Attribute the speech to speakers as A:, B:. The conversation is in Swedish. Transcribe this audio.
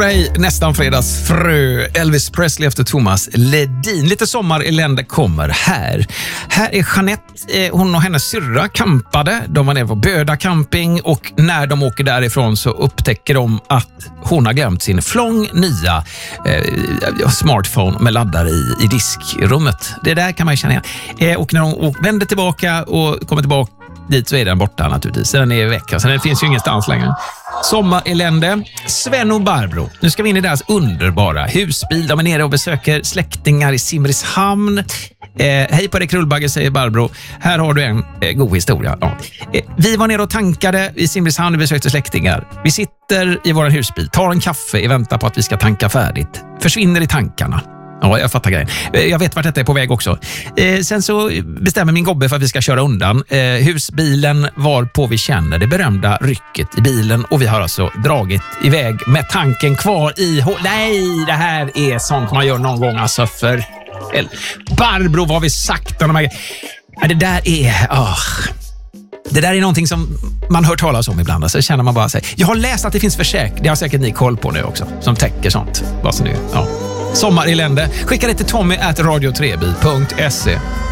A: Aschberg, nästan fredagsfrö. Elvis Presley efter Thomas Ledin. Lite sommarelände kommer här. Här är Jeanette, hon och hennes syrra campade. De var nere på Böda camping och när de åker därifrån så upptäcker de att hon har glömt sin nya smartphone med laddare i diskrummet. Det där kan man ju känna igen. Och när hon vänder tillbaka och kommer tillbaka dit så är den borta naturligtvis. Den är väck. Så den finns ju ingenstans längre. Sommarelände. Sven och Barbro. Nu ska vi in i deras underbara husbil. De är nere och besöker släktingar i Simrishamn. Hej på dig Krullbagge, säger Barbro. Här har du en god historia. Ja. Vi var nere och tankade i Simrishamn och besökte släktingar. Vi sitter i vår husbil, tar en kaffe i väntan på att vi ska tanka färdigt. Försvinner i tankarna. Ja, jag fattar grejen. Jag vet vart detta är på väg också. Sen så bestämmer min gobbe för att vi ska köra undan. Husbilen var på vi känner det berömda rycket i bilen och vi har alltså dragit iväg med tanken kvar i... Nej, det här är sånt man gör någon gång alltså för... Barbro, vad har vi sagt om de här... Det där är... Det där är någonting som man hör talas om ibland. Alltså känner man bara sig. Jag har läst att det finns försäkring. Det har säkert ni koll på nu också. Som täcker sånt. Vad som nu. Ja. Sommarelände. Skicka det till tommy@radio3by.se.